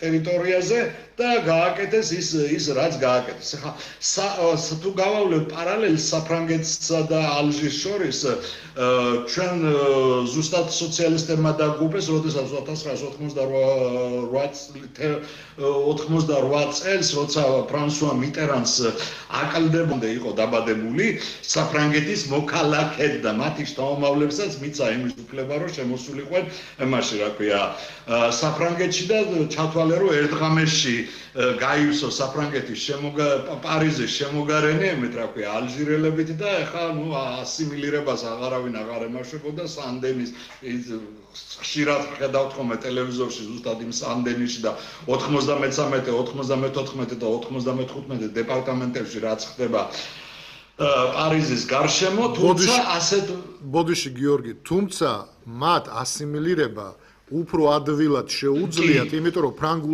ტერიტორიაზე და გააკეთეს ის რაც გააკეთეს. ახლა თუ გავავლევ პარალელს საფრანგეთსა და ალჟირს შორის ჩვენ ზუსტად სოციალისტებმა დაგუპეს, როდესაც 1988 წელს, როცა ფრანსუა მიტერანს აკლდებოდა იყო დაბადებული საფრანგეთის მოქალაქედ და მათი შთამომავლებსაც მიცა იმის უფლება, რომ შემოსულიყვნენ იმაში, რა ქვია, საფრანგეთში და ჩათვალე, რომ ერთღამეში გაივსო საფრანგეთის პარიზის შემოგარენებით, რა ქვია, ალჟირელებით და ეხლა ასიმილირებას აღარავინ აღარ ემაშვებოდა სანდენის ხშირად ხედავთ ხოლმე ტელევიზორში ზუსტად იმ სანდენიში და 93, 94 და 95 დეპარტამენტებში რაც ხდება პარიზის გარშემო, თუმცა ასეთ ბოდიში გიორგი, თუმცა მათ ასიმილირება უფრო ადვილად შეუძლიათ, იმიტომ რომ ფრანგულ